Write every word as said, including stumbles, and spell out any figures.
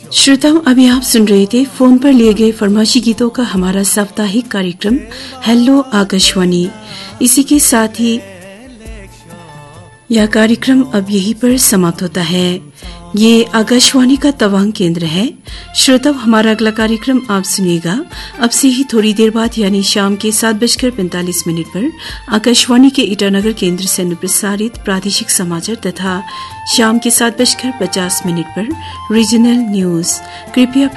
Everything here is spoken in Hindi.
श्रोताओं, अभी आप सुन रहे थे फोन पर लिए गए फरमाइशी गीतों का हमारा साप्ताहिक कार्यक्रम हेलो आकाशवाणी। इसी के साथ ही यह कार्यक्रम अब यहीं पर समाप्त होता है। ये आकाशवाणी का तवांग केंद्र है। श्रोताओं, हमारा अगला कार्यक्रम आप सुनिएगा अब से ही थोड़ी देर बाद, यानी शाम के सात बजकर पैंतालीस मिनट पर आकाशवाणी के ईटानगर केंद्र से अनुप्रसारित प्रादेशिक समाचार तथा शाम के सात बजकर पचास मिनट पर रीजनल न्यूज। कृपया